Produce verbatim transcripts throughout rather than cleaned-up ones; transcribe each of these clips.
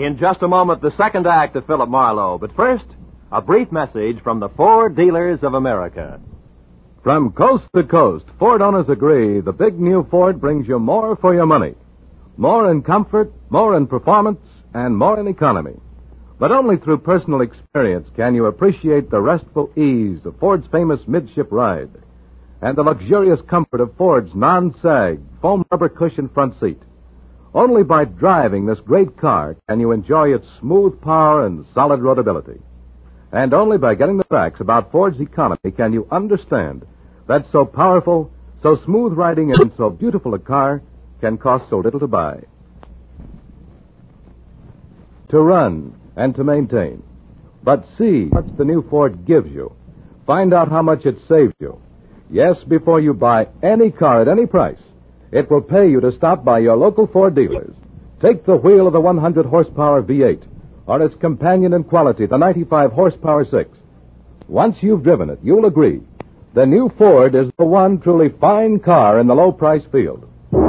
In just a moment, the second act of Philip Marlowe. But first, a brief message from the Ford Dealers of America. From coast to coast, Ford owners agree the big new Ford brings you more for your money. More in comfort, more in performance, and more in economy. But only through personal experience can you appreciate the restful ease of Ford's famous midship ride and the luxurious comfort of Ford's non-sag, foam rubber cushion front seat. Only by driving this great car can you enjoy its smooth power and solid roadability. And only by getting the facts about Ford's economy can you understand that so powerful, so smooth riding, and so beautiful a car can cost so little to buy. To run and to maintain. But see what the new Ford gives you. Find out how much it saves you. Yes, before you buy any car at any price, it will pay you to stop by your local Ford dealers. Take the wheel of the one hundred horsepower V eight, or its companion in quality, the ninety-five horsepower six. Once you've driven it, you'll agree the new Ford is the one truly fine car in the low-price field.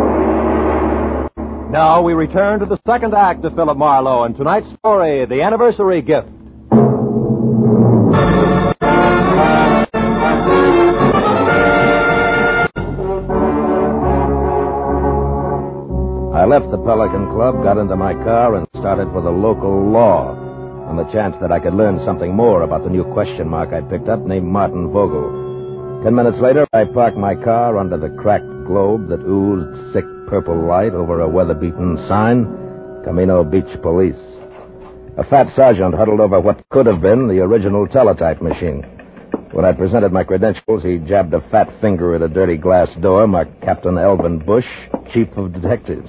Now we return to the second act of Philip Marlowe and tonight's story, The Anniversary Gift. I left the Pelican Club, got into my car, and started for the local law on the chance that I could learn something more about the new question mark I'd picked up named Martin Vogel. Ten minutes later, I parked my car under the cracked globe that oozed sick purple light over a weather-beaten sign, Camino Beach Police. A fat sergeant huddled over what could have been the original teletype machine. When I presented my credentials, he jabbed a fat finger at a dirty glass door marked Captain Elvin Bush, Chief of Detectives.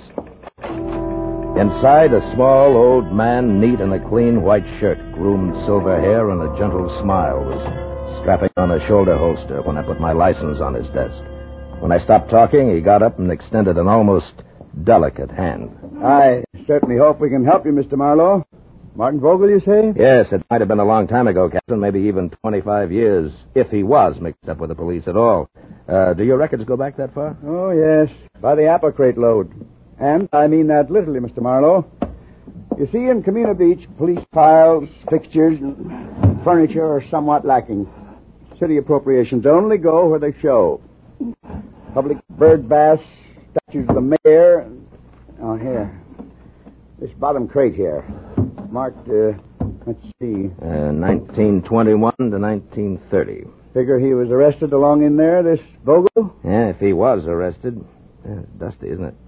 Inside, a small old man, neat in a clean white shirt, groomed silver hair, and a gentle smile was strapping on a shoulder holster when I put my license on his desk. When I stopped talking, he got up and extended an almost delicate hand. I certainly hope we can help you, Mister Marlowe. Martin Vogel, you say? Yes, it might have been a long time ago, Captain, maybe even twenty-five years, if he was mixed up with the police at all. Uh, do your records go back that far? Oh, yes, by the apple crate load. And I mean that literally, Mister Marlowe. You see, in Camino Beach, police files, fixtures, and furniture are somewhat lacking. City appropriations only go where they show. Public bird baths, statues of the mayor. Oh, here. This bottom crate here. Marked, uh, let's see. Uh, nineteen twenty-one to nineteen thirty. Figure he was arrested along in there, this Vogel? Yeah, if he was arrested. Yeah, it's dusty, isn't it?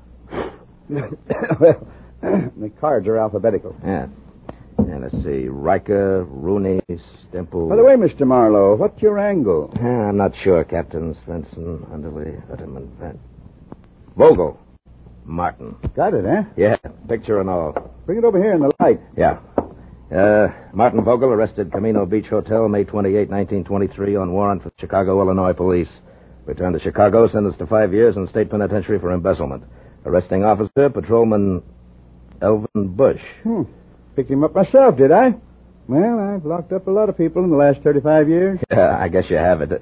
Well, the cards are alphabetical. Yeah. And let's see. Riker, Rooney, Stemple. By the way, Mister Marlowe, what's your angle? Yeah, I'm not sure, Captain. Svensson, Underley, Vetterman, Van. Vogel. Martin. Got it, eh? Yeah, picture and all. Bring it over here in the light. Yeah. Uh, Martin Vogel arrested Camino Beach Hotel May twenty-eighth, nineteen twenty-three on warrant for Chicago, Illinois police. Returned to Chicago, sentenced to five years in state penitentiary for embezzlement. Arresting officer, Patrolman Elvin Bush. Hmm. Picked him up myself, did I? Well, I've locked up a lot of people in the last thirty-five years. Yeah, I guess you have it.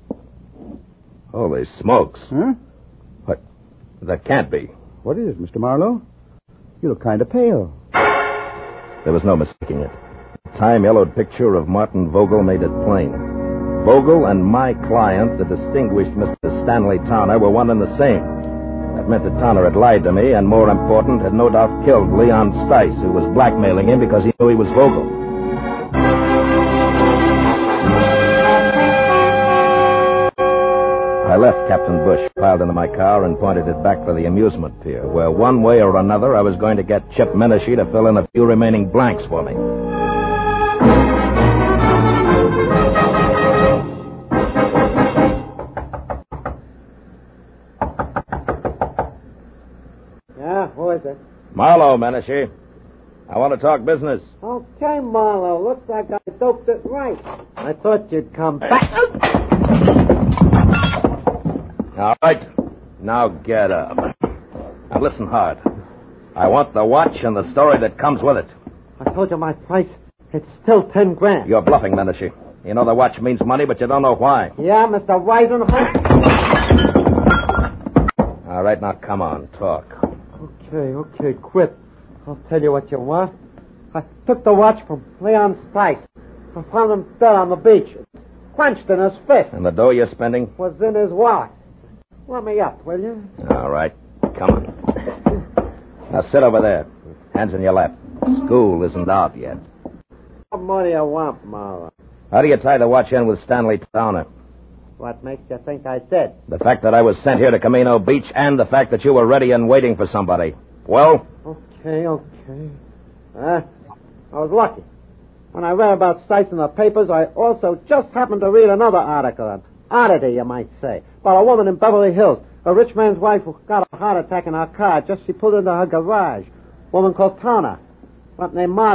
Holy smokes. Huh? What? That can't be. What is it, Mister Marlowe? You look kind of pale. There was no mistaking it. The time-yellowed picture of Martin Vogel made it plain. Vogel and my client, the distinguished Mister Stanley Towner, were one and the same. That meant that Towner had lied to me, and more important, had no doubt killed Leon Stice, who was blackmailing him because he knew he was Vogel. I left Captain Bush piled into my car and pointed it back for the amusement pier, where one way or another I was going to get Chip Menashe to fill in a few remaining blanks for me. Yeah, who is it? Marlowe, Menashe. I want to talk business. Okay, Marlowe. Looks like I doped it right. I thought you'd come back. All right. Now get up. Now listen hard. I want the watch and the story that comes with it. I told you my price. It's still ten grand. You're bluffing, Menashe. You know the watch means money, but you don't know why. Yeah, Mister Weisenholt. All right, now come on, talk. Okay, okay, quit. I'll tell you what you want. I took the watch from Leon Stice. I found him dead on the beach, clenched in his fist. And the dough you're spending? Was in his wallet. Let me up, will you? All right. Come on. Now sit over there. Hands in your lap. School isn't out yet. What more do you want, Marlowe? How do you tie the watch in with Stanley Towner? What makes you think I did? The fact that I was sent here to Camino Beach and the fact that you were ready and waiting for somebody. Well? Okay, okay. Uh, I was lucky. When I read about Stice in the papers, I also just happened to read another article, an oddity, you might say, about a woman in Beverly Hills, a rich man's wife who got a heart attack in her car just she pulled into her garage. A woman called Towner. What named Martha.